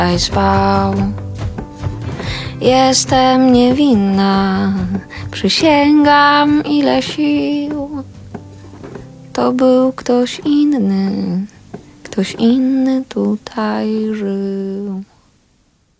spał. Jestem niewinna, przysięgam ile sił. To był ktoś inny tutaj żył.